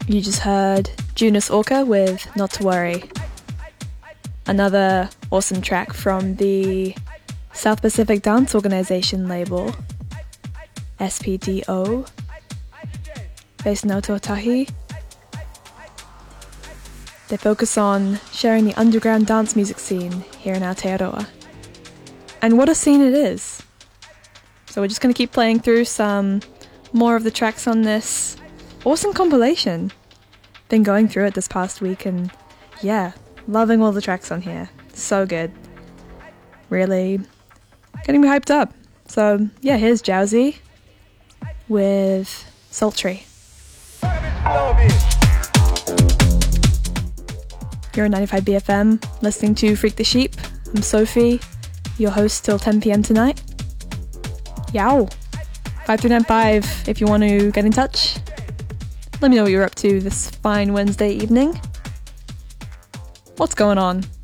You just heard Junus Orca with Not to Worry. Another awesome track from the South Pacific Dance Organization label, SPDO, based in Ōtautahi. They focus on sharing the underground dance music scene here in Aotearoa. And what a scene it is! So we're just going to keep playing through some more of the tracks on this awesome compilation. Been going through it this past week and yeah, loving all the tracks on here. So good. Really getting me hyped up. So yeah, here's Jowsy with Sultry. You're on 95 BFM, listening to Freak the Sheep. I'm Sophie, your host till 10 PM tonight. Yow! 5395 if you want to get in touch. Let me know what you're up to this fine Wednesday evening. What's going on?